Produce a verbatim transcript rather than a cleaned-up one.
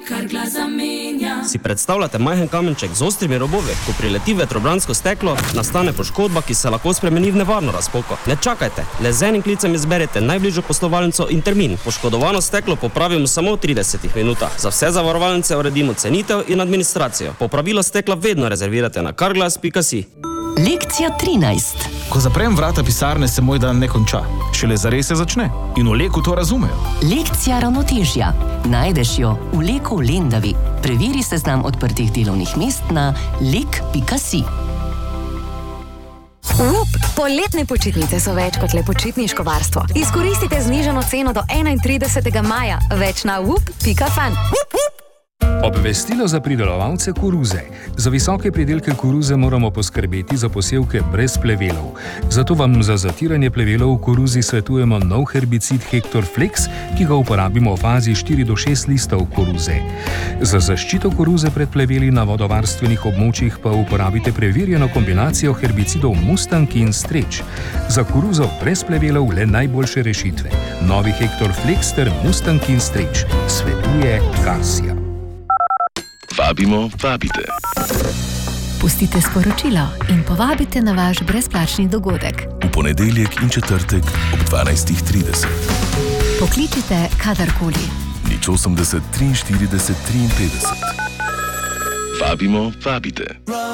Carglass zamenja. Si predstavljate majhen kamenček z ostrimi robovi? Ko prileti vetrobransko steklo, nastane poškodba, ki se lahko spremeni v nevarno razpoko. Ne čakajte, le z enim klicem izberete najbližjo poslovalnico in termin. Poškodovano steklo popravimo samo v tridesetih minutah. Za vse zavarovalnice uredimo cenitev in administracijo. Popravilo stekla vedno rezervirate na carglass pika si. Lekcija trinajst. Ko zaprem vrata pisarne, se moj dan ne konča. Šele zares se začne. In v Leku to razumejo. Lekcija ravnotežja. Najdeš jo v Leku v Lendavi. Preveri seznam odprtih delovnih mest na lek pika si. Whoop! Poletne počitnice so več kot le počitniško varstvo. Izkoristite znižano ceno do enaintridesetega maja. Več na whoop pika fan. Obvestilo za pridelovalce koruze. Za visoke pridelke koruze moramo poskrbeti za posevke brez plevelov. Zato vam za zatiranje plevelov v koruzi svetujemo nov herbicid Hektor Flex, ki ga uporabimo v fazi štiri do šest listov koruze. Za zaščito koruze pred pleveli na vodovarstvenih območjih pa uporabite preverjeno kombinacijo herbicidov Mustang in Stretch. Za koruzo brez plevelov le najboljše rešitve. Novi Hektor Flex ter Mustang in Stretch. Svetuje Karsija. Vabimo, vabite. Pustite sporočilo in povabite na vaš brezplačni dogodek. V ponedeljek in četrtek ob dvanajstih trideset. Pokličite kadarkoli. nič osemdeset triinštirideset triinpetdeset. Vabimo, vabite.